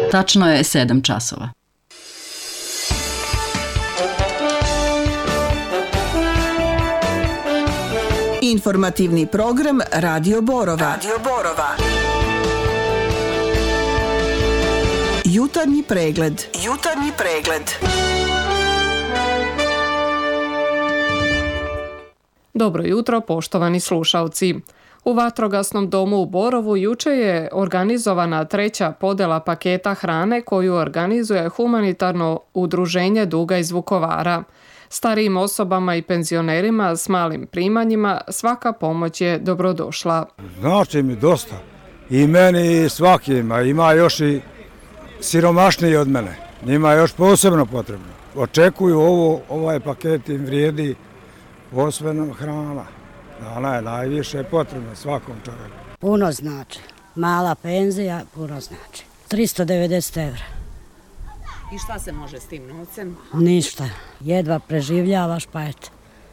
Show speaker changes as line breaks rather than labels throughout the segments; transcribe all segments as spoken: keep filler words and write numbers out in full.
Tačno je sedam časova.
Informativni program Radio Borova. Radio Borova. Jutarnji pregled. Jutarnji pregled.
Dobro jutro, poštovani slušalci. U vatrogasnom domu u Borovu juče je organizovana treća podjela paketa hrane koju organizuje humanitarno udruženje Duga iz Vukovara. Starijim osobama i penzionerima s malim primanjima svaka pomoć je dobrodošla.
Znači mi dosta. I meni i svakima. Ima još i siromašniji od mene. Njima je još posebno potrebno. Očekuju ovo, ovaj paket im vrijedi posebno hrana. Ona je najviše potrebna svakom čovjeku.
Puno znači. Mala penzija puno znači. tristo devedeset evra.
I šta se može s tim novcem?
Ništa. Jedva preživljavaš pa eto.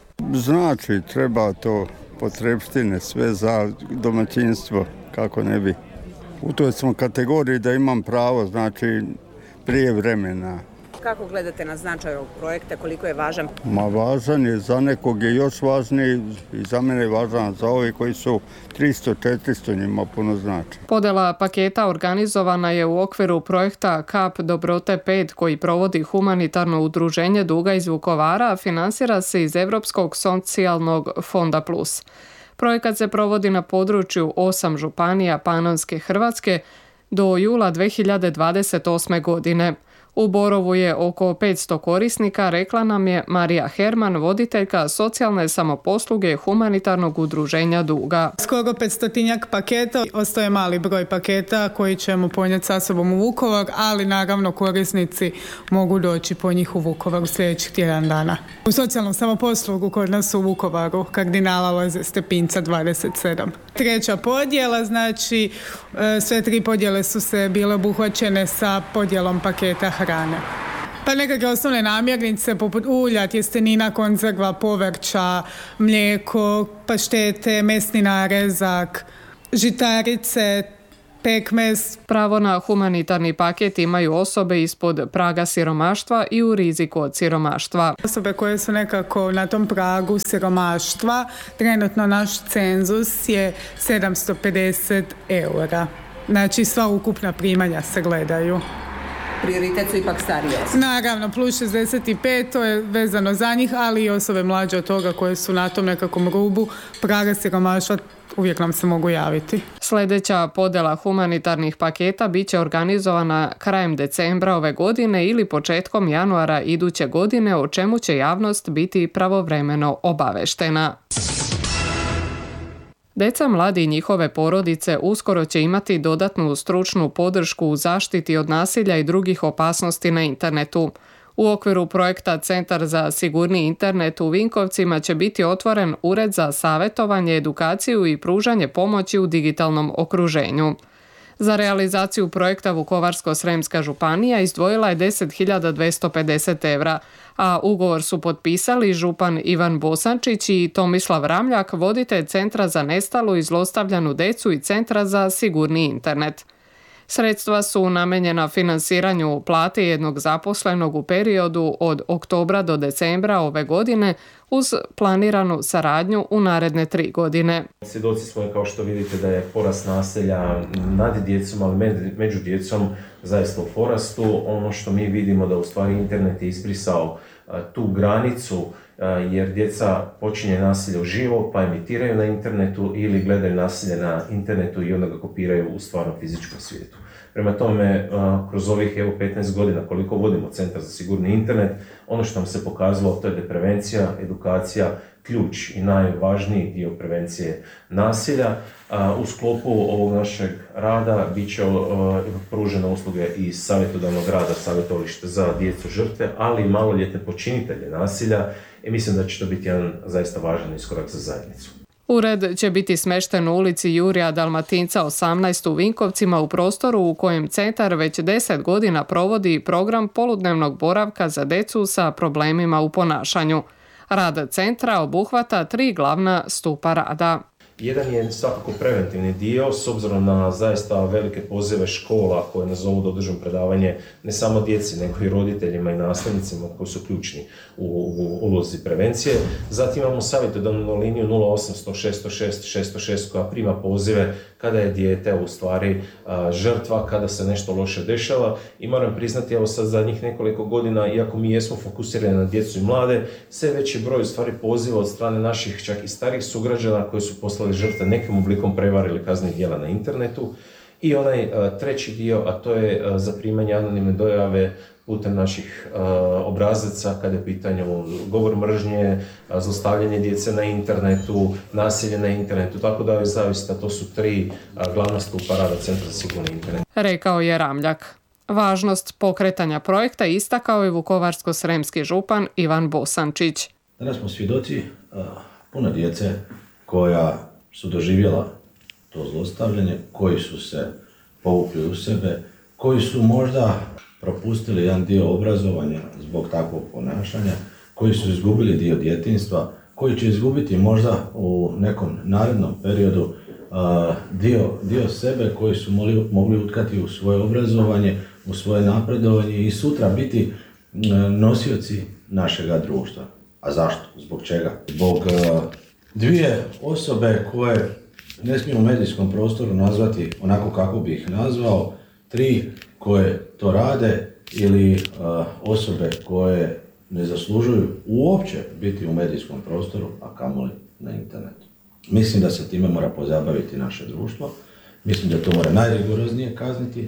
Znači treba to potrebštine sve za domaćinstvo kako ne bi. U toj smo kategoriji da imam pravo, znači prije vremena.
Kako gledate na značaj ovog projekta, koliko je važan?
Ma važan je, za nekog je još važniji i za mene je važan, za ovi koji su tristo četiristo njima puno znači.
Podjela paketa organizovana je u okviru projekta Kap Dobrote pet koji provodi humanitarno udruženje Duga iz Vukovara, a finansira se iz Europskog socijalnog fonda plus. Projekat se provodi na području osam županija Panonske Hrvatske do jula dvije hiljade dvadeset osme. godine. U Borovu je oko petsto korisnika, rekla nam je Marija Herman, voditeljka socijalne samoposluge humanitarnog udruženja Duga.
Skoro petstotinjak paketa, ostaje mali broj paketa koji ćemo ponijeti sa sobom u Vukovar, ali naravno korisnici mogu doći po njih u Vukovar u sljedećih tjedan dana. U socijalnom samoposlugu kod nas u Vukovaru, kardinala Loze Stepinca dvadeset sedam. Treća podjela, znači sve tri podjele su se bile obuhvaćene sa podjelom paketa hrane. Pa nekakve osnovne namirnice poput ulja, tjestenina, konzerva, povrća, mlijeko, paštete, mesni narezak, žitarice, pekmez.
Pravo na humanitarni paket imaju osobe ispod praga siromaštva i u riziku od siromaštva.
Osobe koje su nekako na tom pragu siromaštva, trenutno naš cenzus je sedamsto pedeset eura. Znači sva ukupna primanja se gledaju.
Prioritet su ipak starije osobe.
Naravno, plus šezdeset pet, to je vezano za njih, ali i osobe mlađe od toga koje su na tom nekakvom rubu praga siromaštva uvijek nam se mogu javiti.
Sljedeća podjela humanitarnih paketa bit će organizovana krajem decembra ove godine ili početkom januara iduće godine, o čemu će javnost biti pravovremeno obaveštena. Deca, mladi i njihove porodice uskoro će imati dodatnu stručnu podršku u zaštiti od nasilja i drugih opasnosti na internetu. U okviru projekta Centar za sigurniji internet u Vinkovcima će biti otvoren ured za savjetovanje, edukaciju i pružanje pomoći u digitalnom okruženju. Za realizaciju projekta Vukovarsko-srijemska županija izdvojila je deset hiljada dvjesto pedeset evra, a ugovor su potpisali župan Ivan Bosančić i Tomislav Ramljak, voditelj Centra za nestalu i zlostavljanu djecu i Centra za sigurniji internet. Sredstva su namijenjena finansiranju plate jednog zaposlenog u periodu od oktobra do decembra ove godine uz planiranu saradnju u naredne tri godine.
Svjedoci smo, kao što vidite, da je porast nasilja nad djecom, ali među djecom zaista u porastu. Ono što mi vidimo da u stvari internet je izbrisao tu granicu, jer djeca počinje nasilje uživo pa emitiraju na internetu ili gledaju nasilje na internetu i onda ga kopiraju u stvarnom fizičkom svijetu. Prema tome, kroz ovih evo petnaest godina koliko vodimo Centar za sigurni internet, ono što nam se pokazalo to je da je prevencija, edukacija, ključ i najvažniji dio prevencije nasilja. U sklopu ovog našeg rada bit će pružene usluge i savjetodavnog rada, savjetovalište za djecu žrtve, ali i maloljetne počinitelje nasilja i mislim da će to biti jedan zaista važan iskorak za zajednicu.
Ured će biti smješten u ulici Jurija Dalmatinca osamnaest u Vinkovcima u prostoru u kojem centar već deset godina provodi program poludnevnog boravka za djecu sa problemima u ponašanju. Rad centra obuhvata tri glavna stupa rada.
Jedan je svakako preventivni dio, s obzirom na zaista velike pozive škola koje nas zovu da održim predavanje ne samo djeci, nego i roditeljima i nastavnicima koji su ključni u, u ulozi prevencije. Zatim imamo savjetodavnu liniju nula osamsto šesto šest šesto šest koja prima pozive kada je dijete u stvari a, žrtva, kada se nešto loše dešava. I moram priznati, evo sad zadnjih nekoliko godina, iako mi jesmo fokusirani na djecu i mlade, sve veći broj u stvari poziva od strane naših čak i starih sugrađana koji su poslali žrtve nekim oblikom prevare ili kaznenih djela na internetu. I onaj a, treći dio, a to je a, zaprimanje anonimne dojave putem naših a, obrazaca kada je pitanje govor mržnje, a, zlostavljanje djece na internetu, nasilje na internetu, tako da je zaista to su tri a, glavna stupa rada Centra za sigurni internet.
Rekao je Ramljak. Važnost pokretanja projekta istakao je vukovarsko-sremski župan Ivan Bosančić.
Danas smo svjedoci a, puno djece koja su doživjela to zlostavljanje, koji su se povukli u sebe, koji su možda propustili jedan dio obrazovanja zbog takvog ponašanja, koji su izgubili dio djetinjstva, koji će izgubiti možda u nekom narednom periodu uh, dio, dio sebe koji su mogli, mogli utkati u svoje obrazovanje, u svoje napredovanje i sutra biti uh, nosioci našega društva. A zašto? Zbog čega? Zbog uh, dvije osobe koje ne smiju u medijskom prostoru nazvati onako kako bi ih nazvao, tri koje to rade ili uh, osobe koje ne zaslužuju uopće biti u medijskom prostoru, a kamoli na internetu. Mislim da se time mora pozabaviti naše društvo, mislim da to mora najrigoroznije kazniti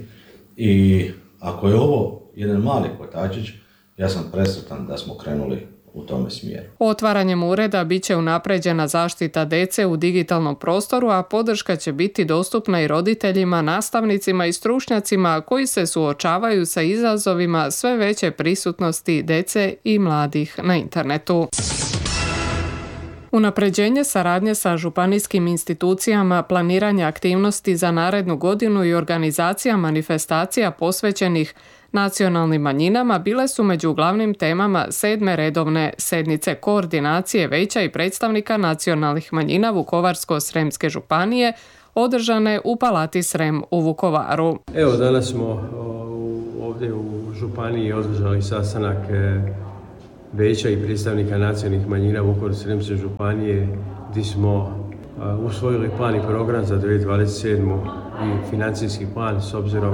i ako je ovo jedan mali kotačić, ja sam presretan da smo krenuli u tome smjeru.
Otvaranjem ureda bit će unapređena zaštita djece u digitalnom prostoru, a podrška će biti dostupna i roditeljima, nastavnicima i stručnjacima koji se suočavaju sa izazovima sve veće prisutnosti djece i mladih na internetu. Unapređenje saradnje sa županijskim institucijama, planiranje aktivnosti za narednu godinu i organizacija manifestacija posvećenih nacionalnim manjinama bile su među glavnim temama sedme redovne sednice koordinacije Vijeća i predstavnika nacionalnih manjina Vukovarsko-sremske županije održane u Palati Srem u Vukovaru.
Evo, danas smo ovdje u županiji održali sastanak Vijeća i predstavnika nacionalnih manjina Vukovarsko-sremske županije gdje smo usvojili plan i program za dvije tisuće dvadeset sedmu i financijski plan s obzirom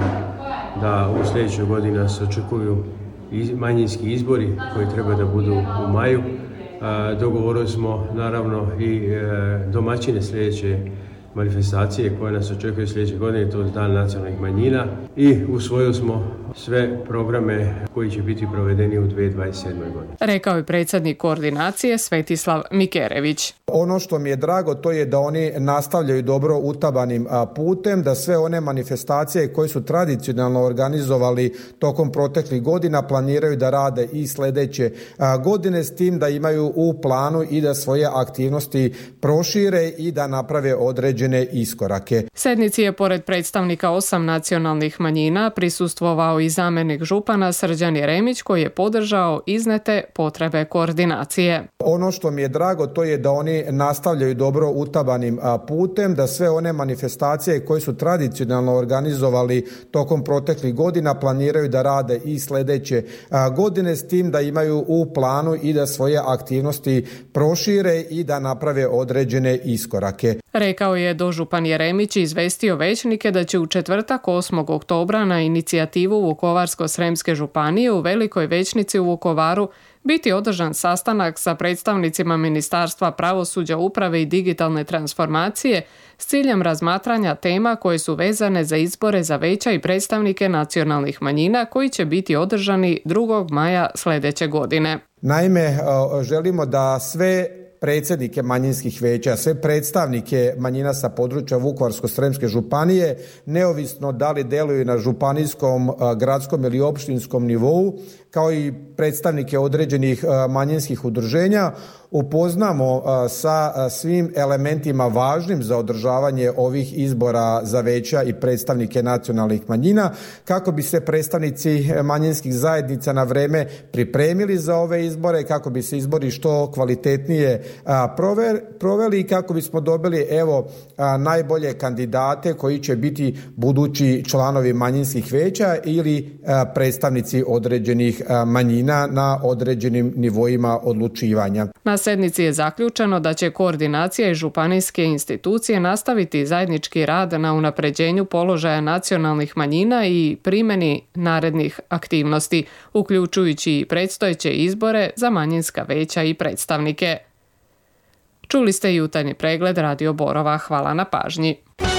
da u sljedećoj godini nas očekuju manjinski izbori koji treba da budu u maju. Dogovorili smo naravno i domaćine sljedeće manifestacije koje nas očekuje sljedeće godine, to je Dan nacionalnih manjina, i usvojili smo sve programe koji će biti provedeni u dvije tisuće dvadeset sedmoj godini.
Rekao je predsjednik koordinacije Svetislav Mikerević.
Ono što mi je drago to je da oni nastavljaju dobro utabanim putem, da sve one manifestacije koje su tradicionalno organizovali tokom proteklih godina planiraju da rade i sljedeće godine, s tim da imaju u planu i da svoje aktivnosti prošire i da naprave određene iskorake.
Sednici je pored predstavnika osam nacionalnih manjina prisustvovao i zamjenik župana Srđan Jeremić koji je podržao iznete potrebe koordinacije.
Ono što mi je drago to je da oni nastavljaju dobro utabanim putem, da sve one manifestacije koje su tradicionalno organizovali tokom proteklih godina planiraju da rade i sljedeće godine, s tim da imaju u planu i da svoje aktivnosti prošire i da naprave određene iskorake.
Rekao je dožupan Jeremić i izvestio većnike da će u četvrtak osmog oktobra na inicijativu Vukovarsko-sremske županije u Velikoj većnici u Vukovaru biti održan sastanak sa predstavnicima Ministarstva pravosuđa, uprave i digitalne transformacije s ciljem razmatranja tema koje su vezane za izbore za vijeća i predstavnike nacionalnih manjina koji će biti održani drugog maja sljedeće godine.
Naime, želimo da sve predsjednike manjinskih vijeća, sve predstavnike manjina sa područja Vukovarsko-sremske županije, neovisno da li deluju na županijskom, gradskom ili opštinskom nivou, kao i predstavnike određenih manjinskih udruženja, upoznamo sa svim elementima važnim za održavanje ovih izbora za vijeća i predstavnike nacionalnih manjina, kako bi se predstavnici manjinskih zajednica na vrijeme pripremili za ove izbore, kako bi se izbori što kvalitetnije proveli i kako bismo dobili evo najbolje kandidate koji će biti budući članovi manjinskih veća ili predstavnici određenih manjina na određenim nivoima odlučivanja.
Na sednici je zaključeno da će koordinacija i županijske institucije nastaviti zajednički rad na unapređenju položaja nacionalnih manjina i primjeni narednih aktivnosti, uključujući i predstojeće izbore za manjinska veća i predstavnike. Čuli ste jutarnji pregled Radio Borova. Hvala na pažnji.